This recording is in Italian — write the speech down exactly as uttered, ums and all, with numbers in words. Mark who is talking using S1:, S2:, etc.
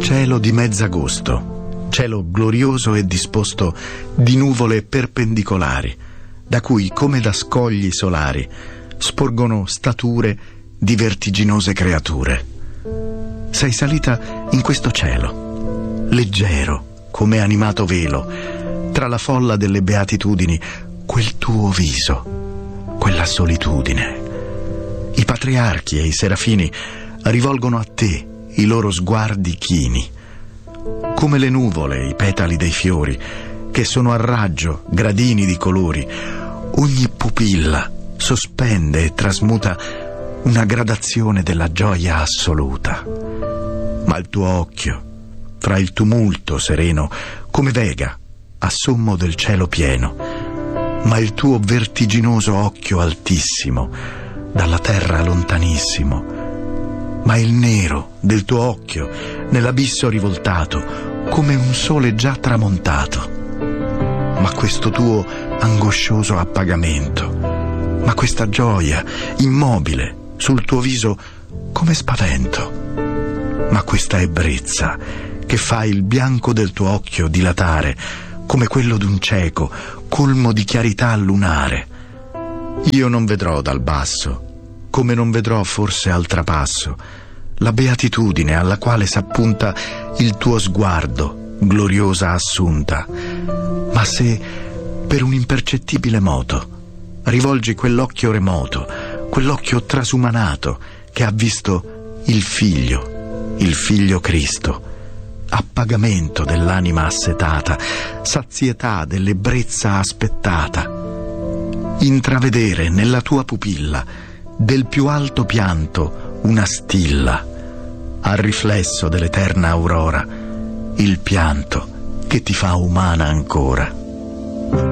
S1: Cielo di mezzagosto, cielo glorioso e disposto di nuvole perpendicolari, da cui, come da scogli solari, sporgono stature di vertiginose creature. Sei salita in questo cielo, leggero come animato velo, tra la folla delle beatitudini, quel tuo viso, quella solitudine. I patriarchi e i serafini rivolgono a te i loro sguardi chini, come le nuvole, i petali dei fiori, che sono a raggio, gradini di colori. Ogni pupilla sospende e trasmuta una gradazione della gioia assoluta. Ma il tuo occhio, fra il tumulto sereno, come vega a sommo del cielo pieno, ma il tuo vertiginoso occhio altissimo, dalla terra lontanissimo, ma il nero del tuo occhio nell'abisso rivoltato, come un sole già tramontato. Ma questo tuo angoscioso appagamento, ma questa gioia immobile sul tuo viso come spavento, ma questa ebbrezza che fa il bianco del tuo occhio dilatare come quello d'un cieco colmo di chiarità lunare. Io non vedrò dal basso, come non vedrò forse al trapasso, la beatitudine alla quale s'appunta il tuo sguardo, gloriosa assunta. Ma se per un impercettibile moto rivolgi quell'occhio remoto, quell'occhio trasumanato che ha visto il Figlio, il Figlio Cristo, appagamento dell'anima assetata, sazietà dell'ebbrezza aspettata, intravedere nella tua pupilla del più alto pianto una stilla, al riflesso dell'eterna aurora, il pianto che ti fa umana ancora.